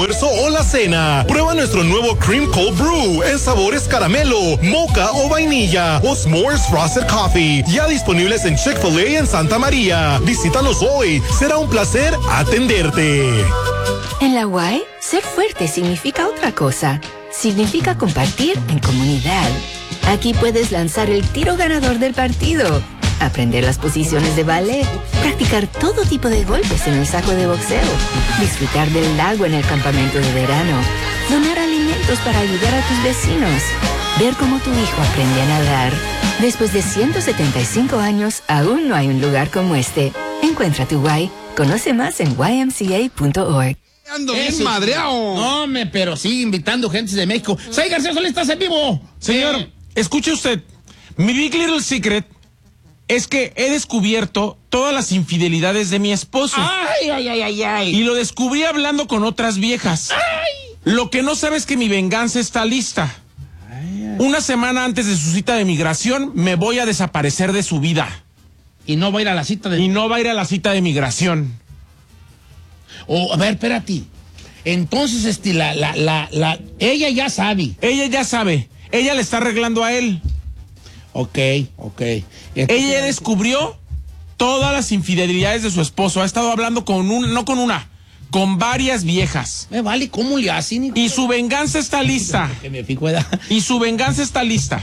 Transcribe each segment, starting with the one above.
almuerzo o la cena. Prueba nuestro nuevo Cream Cold Brew en sabores caramelo, mocha o vainilla o S'mores Frosted Coffee. Ya disponibles en Chick-fil-A en Santa María. Visítanos hoy. Será un placer atenderte. En la UAE, ser fuerte significa otra cosa. Significa compartir en comunidad. Aquí puedes lanzar el tiro ganador del partido, aprender las posiciones de ballet, practicar todo tipo de golpes en el saco de boxeo, disfrutar del lago en el campamento de verano, donar alimentos para ayudar a tus vecinos, ver cómo tu hijo aprende a nadar. Después de 175 años, aún no hay un lugar como este. Encuentra tu Y. Conoce más en ymca.org. Ando bien madreado. No, pero sigue invitando gente de México. ¡Say, García Solís, estás en vivo! Señor, escuche usted. Mi Big Little Secret es que he descubierto todas las infidelidades de mi esposo. ¡Ay! Y lo descubrí hablando con otras viejas. ¡Ay! Lo que no sabe es que mi venganza está lista. Una semana antes de su cita de migración, me voy a desaparecer de su vida. Y no va a ir a la cita de... Y no va a ir a la cita de migración. A ver, espérate. Entonces, ella ya sabe. Ella ya sabe. Ella le está arreglando a él. Ok. Ella ya descubrió todas las infidelidades de su esposo. Ha estado hablando con varias viejas. Me vale, ¿cómo le hacen? Y su venganza está lista. Y su venganza está lista.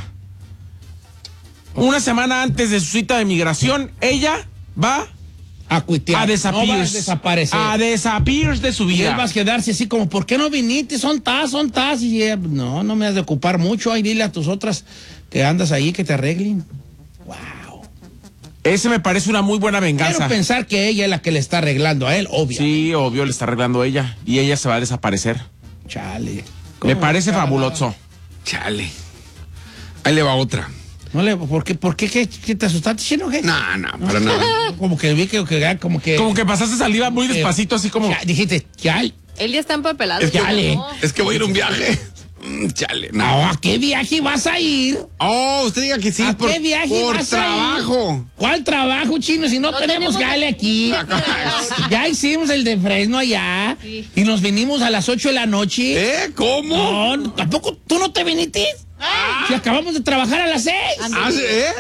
Una semana antes de su cita de migración, ella va a cuitear. A desaparecer. No va a desaparecer. A desaparecer de su vida. Y él va a quedarse así como, ¿por qué no viniste? Son tas. Y ella, no me has de ocupar mucho. Ahí dile a tus otras que andas ahí que te arreglen. Wow. Ese me parece una muy buena venganza. Quiero pensar que ella es la que le está arreglando a él, obvio. Sí, obvio, le está arreglando a ella. Y ella se va a desaparecer. Chale. Me parece fabuloso. Chale. Ahí le va otra. No le, ¿por qué ¿qué te asustaste, chino? No, para nada. Como que vi que pasaste saliva muy despacito, así como... Dijiste, chale. Él ya está empapelado. Es que voy a ir a un viaje. Chale. No, ¿a qué viaje vas a ir? Oh, usted diga que sí. ¿A qué viaje vas trabajo. A ir? ¿Cuál trabajo, chino? Si no tenemos jale aquí. Ya hicimos el de Fresno allá. Sí. Y nos vinimos a las 8 de la noche. ¿Cómo? No, tampoco. ¿Tú no te viniste? Si acabamos de trabajar a las 6. No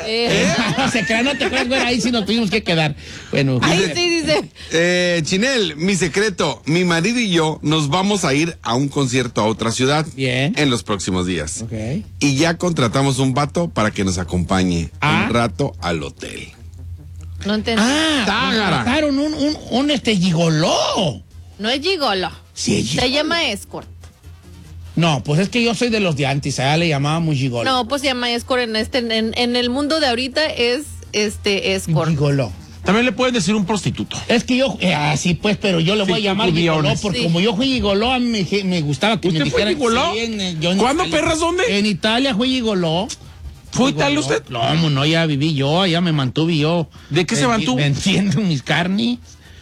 se crean, no te creas, güey, ahí sí nos tuvimos que quedar. Bueno. Ahí sí dice. Chinel, mi secreto, mi marido y yo nos vamos a ir a un concierto a otra ciudad. Bien. En los próximos días. Ok. Y ya contratamos un vato para que nos acompañe un rato al hotel. No entendí. Contrataron un gigoló. No es gigolo. Sí, es gigolo. Se llama escort. No, pues es que yo soy de los de antes, allá le llamábamos gigolo. No, pues se llama escort en el mundo de ahorita es escort. Gigolo. También le pueden decir un prostituto. Es que yo, así pues, pero yo le voy a llamar gigoló, porque como yo fui gigoló, me gustaba que me dijeran. ¿Usted fue gigoló? ¿Cuándo, perras, dónde? En Italia fui gigoló. ¿Fue Italia usted? No, ya viví yo, ya me mantuve yo. ¿De qué se mantuvo? Vendiendo mis carnes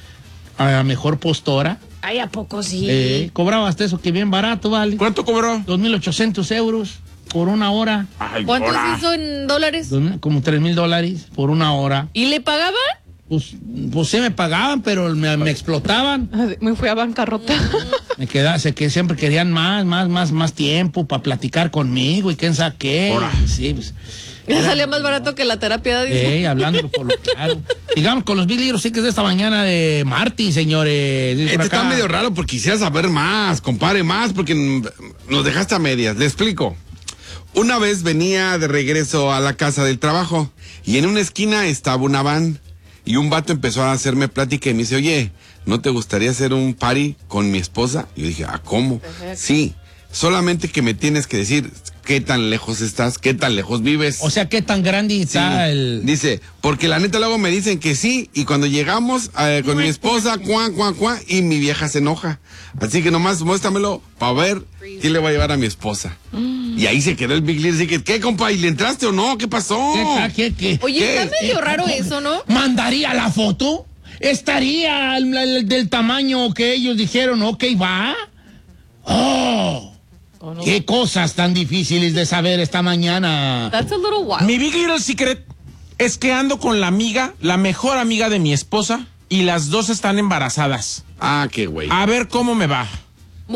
a la mejor postora. Ay, ¿a poco sí? Cobraba hasta eso, que bien barato, ¿vale? ¿Cuánto cobró? 2,800 euros por una hora. Ay, ¿cuánto es eso en dólares? Como $3,000 por una hora. ¿Y le pagaban? Pues sí me pagaban, pero me explotaban. Me fui a bancarrota. Que siempre querían más tiempo para platicar conmigo y quién sabe qué. Sí, pues. Me salía más barato que la terapia. Hablando por lo claro. Digamos, con los Big Little Secrets de esta mañana de Marty, señores. Este está medio raro porque quisiera saber más, compare más, porque nos dejaste a medias. Le explico. Una vez venía de regreso a la casa del trabajo y en una esquina estaba una van y un vato empezó a hacerme plática y me dice, oye, ¿no te gustaría hacer un party con mi esposa? Y yo dije, ¿cómo? Sí, solamente que me tienes que decir qué tan lejos estás, qué tan lejos vives. O sea, qué tan grande está el... Dice, porque la neta luego me dicen que sí, y cuando llegamos con mi esposa, y mi vieja se enoja. Así que nomás muéstramelo para ver quién le va a llevar a mi esposa. Y ahí se quedó el Big Little Secret. ¿Qué, compa? ¿Y le entraste o no? ¿Qué pasó? ¿Qué? Oye, está medio raro eso, ¿no? ¿Mandaría la foto? ¿Estaría del tamaño que ellos dijeron, ok, va? No. Qué cosas tan difíciles de saber esta mañana. That's a little wild. Mi Big Little Secret es que ando con la mejor amiga de mi esposa, y las dos están embarazadas. Qué güey. A ver cómo me va.